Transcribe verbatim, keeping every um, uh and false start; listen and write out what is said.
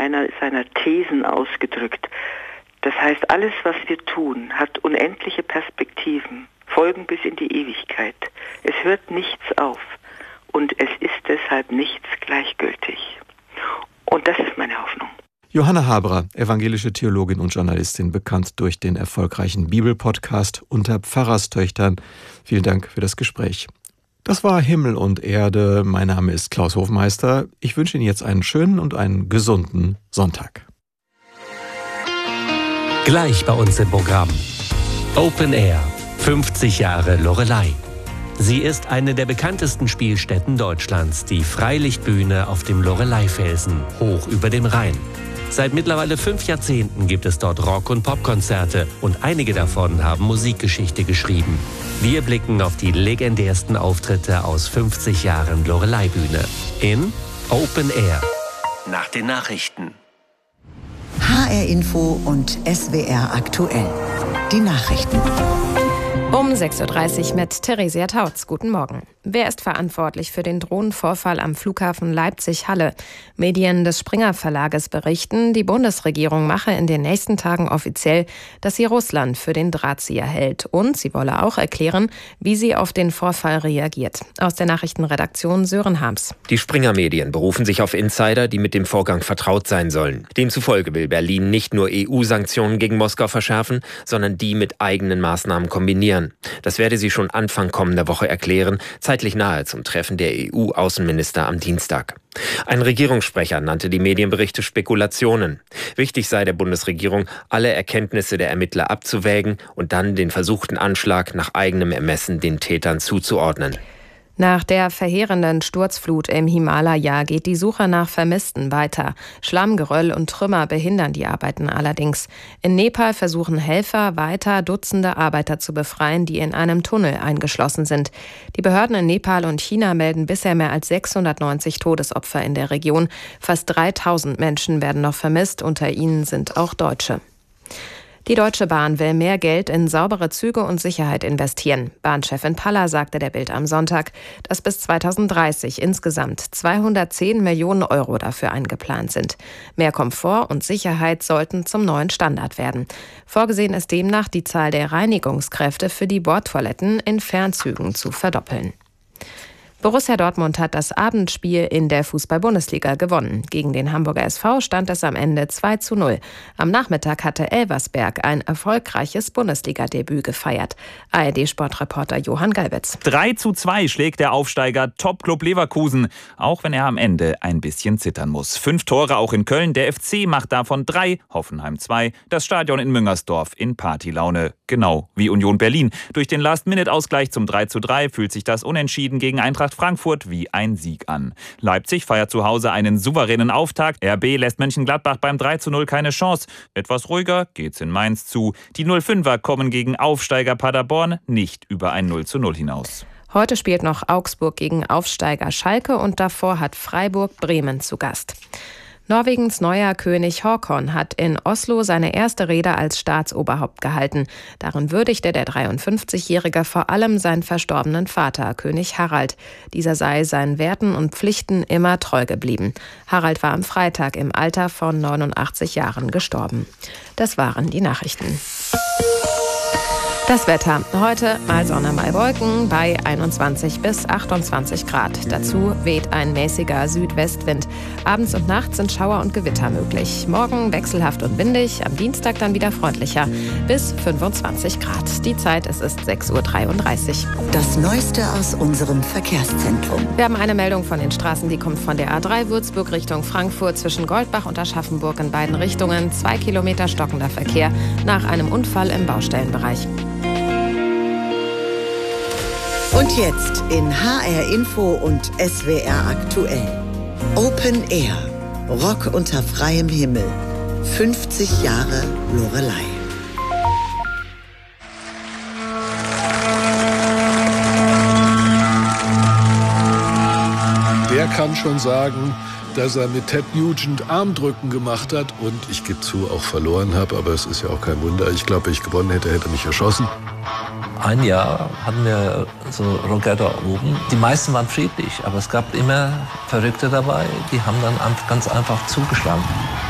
einer seiner Thesen ausgedrückt. Das heißt, alles, was wir tun, hat unendliche Perspektiven, Folgen bis in die Ewigkeit. Es hört nichts auf und es ist deshalb nichts gleichgültig. Und das ist meine Hoffnung. Johanna Habrer, evangelische Theologin und Journalistin, bekannt durch den erfolgreichen Bibelpodcast Unter Pfarrerstöchtern. Vielen Dank für das Gespräch. Das war Himmel und Erde. Mein Name ist Klaus Hofmeister. Ich wünsche Ihnen jetzt einen schönen und einen gesunden Sonntag. Gleich bei uns im Programm. Open Air. fünfzig Jahre Loreley. Sie ist eine der bekanntesten Spielstätten Deutschlands, die Freilichtbühne auf dem Loreleyfelsen, hoch über dem Rhein. Seit mittlerweile fünf Jahrzehnten gibt es dort Rock- und Popkonzerte und einige davon haben Musikgeschichte geschrieben. Wir blicken auf die legendärsten Auftritte aus fünfzig Jahren Loreley-Bühne in Open Air. Nach den Nachrichten. H R Info und S W R aktuell. Die Nachrichten. Um sechs Uhr dreißig mit Theresia Tautz. Guten Morgen. Wer ist verantwortlich für den Drohnenvorfall am Flughafen Leipzig-Halle? Medien des Springer Verlages berichten, die Bundesregierung mache in den nächsten Tagen offiziell, dass sie Russland für den Drahtzieher hält. Und sie wolle auch erklären, wie sie auf den Vorfall reagiert. Aus der Nachrichtenredaktion Sören Harms. Die Springer-Medien berufen sich auf Insider, die mit dem Vorgang vertraut sein sollen. Demzufolge will Berlin nicht nur E U-Sanktionen gegen Moskau verschärfen, sondern die mit eigenen Maßnahmen kombinieren. Das werde sie schon Anfang kommender Woche erklären, zeitlich nahe zum Treffen der E U-Außenminister am Dienstag. Ein Regierungssprecher nannte die Medienberichte Spekulationen. Wichtig sei der Bundesregierung, alle Erkenntnisse der Ermittler abzuwägen und dann den versuchten Anschlag nach eigenem Ermessen den Tätern zuzuordnen. Nach der verheerenden Sturzflut im Himalaya geht die Suche nach Vermissten weiter. Schlamm, Geröll und Trümmer behindern die Arbeiten allerdings. In Nepal versuchen Helfer weiter, Dutzende Arbeiter zu befreien, die in einem Tunnel eingeschlossen sind. Die Behörden in Nepal und China melden bisher mehr als sechshundertneunzig Todesopfer in der Region. Fast dreitausend Menschen werden noch vermisst, unter ihnen sind auch Deutsche. Die Deutsche Bahn will mehr Geld in saubere Züge und Sicherheit investieren. Bahnchefin Paller sagte der Bild am Sonntag, dass bis zweitausenddreißig insgesamt zweihundertzehn Millionen Euro dafür eingeplant sind. Mehr Komfort und Sicherheit sollten zum neuen Standard werden. Vorgesehen ist demnach, die Zahl der Reinigungskräfte für die Bordtoiletten in Fernzügen zu verdoppeln. Borussia Dortmund hat das Abendspiel in der Fußball-Bundesliga gewonnen. Gegen den Hamburger S V stand es am Ende zwei zu null. Am Nachmittag hatte Elversberg ein erfolgreiches Bundesliga-Debüt gefeiert. A R D-Sportreporter Johann Galbitz. drei zu zwei schlägt der Aufsteiger Top-Club Leverkusen, auch wenn er am Ende ein bisschen zittern muss. Fünf Tore auch in Köln, der F C macht davon drei, Hoffenheim zwei, das Stadion in Müngersdorf in Partylaune. Genau wie Union Berlin. Durch den Last-Minute-Ausgleich zum drei zu drei fühlt sich das Unentschieden gegen Eintracht Frankfurt wie ein Sieg an. Leipzig feiert zu Hause einen souveränen Auftakt. R B lässt Mönchengladbach beim drei zu null keine Chance. Etwas ruhiger geht's in Mainz zu. Die null fünfer kommen gegen Aufsteiger Paderborn nicht über ein null zu null hinaus. Heute spielt noch Augsburg gegen Aufsteiger Schalke und davor hat Freiburg Bremen zu Gast. Norwegens neuer König Håkon hat in Oslo seine erste Rede als Staatsoberhaupt gehalten. Darin würdigte der dreiundfünfzigjährige vor allem seinen verstorbenen Vater, König Harald. Dieser sei seinen Werten und Pflichten immer treu geblieben. Harald war am Freitag im Alter von neunundachtzig Jahren gestorben. Das waren die Nachrichten. Das Wetter. Heute mal Sonne, mal Wolken bei einundzwanzig bis achtundzwanzig Grad. Dazu weht ein mäßiger Südwestwind. Abends und nachts sind Schauer und Gewitter möglich. Morgen wechselhaft und windig, am Dienstag dann wieder freundlicher bis fünfundzwanzig Grad. Die Zeit, es ist sechs Uhr dreiunddreißig. Das Neueste aus unserem Verkehrszentrum. Wir haben eine Meldung von den Straßen, die kommt von der A drei Würzburg Richtung Frankfurt zwischen Goldbach und Aschaffenburg in beiden Richtungen. Zwei Kilometer stockender Verkehr nach einem Unfall im Baustellenbereich. Und jetzt in H R Info und S W R aktuell. Open Air. Rock unter freiem Himmel. fünfzig Jahre Loreley. Der kann schon sagen, dass er mit Ted Nugent Armdrücken gemacht hat und ich gebe zu, auch verloren habe, aber es ist ja auch kein Wunder. Ich glaube, wenn ich gewonnen hätte, hätte er mich erschossen. Ein Jahr hatten wir so Rocketta oben. Die meisten waren friedlich, aber es gab immer Verrückte dabei, die haben dann ganz einfach zugeschlagen.